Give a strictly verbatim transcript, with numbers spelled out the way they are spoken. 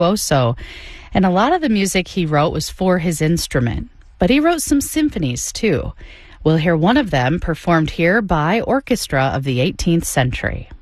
virtuoso, and a lot of the music he wrote was for his instrument. But he wrote some symphonies, too. We'll hear one of them performed here by orchestra of the eighteenth century.